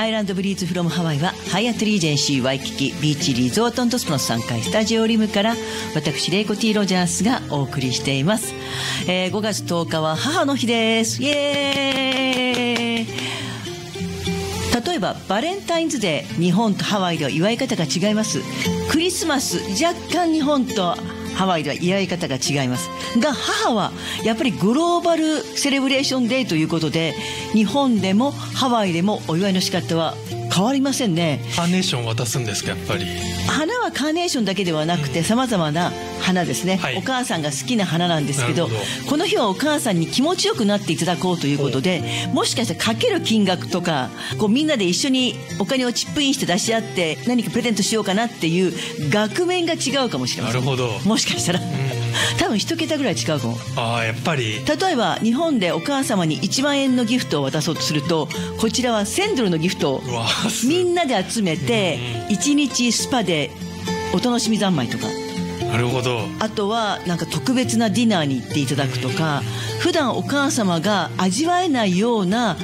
アイランドブリーズフロムハワイはハイアットリージェンシーワイキキビーチリゾート&スパの3階スタジオリムから私レイコ T ロジャースがお送りしています。5月10日は母の日です。イエーイ。例えばバレンタインズデー、日本とハワイでは祝い方が違います。クリスマス、若干日本とハワイでは祝い方が違いますが、母はやっぱりグローバルセレブレーションデーということで、日本でもハワイでもお祝いの仕方は変わりませんね。 カーネーション渡すんですか？やっぱり花はカーネーションだけではなくて様々な花ですね、はい、お母さんが好きな花なんですけど、この日はお母さんに気持ちよくなっていただこうということで、もしかしたらかける金額とかみんなで一緒にお金をチップインして出し合って何かプレゼントしようかなっていう額面が違うかもしれません。 なるほど。 もしかしたら多分一桁ぐらい違うかも。 やっぱり例えば日本でお母様に1万円のギフトを渡そうとすると、こちらは1000ドルのギフトをみんなで集めて1日スパでお楽しみ三昧とか、 なるほど。 あとはなんか特別なディナーに行っていただくとか、普段お母様が味わえないような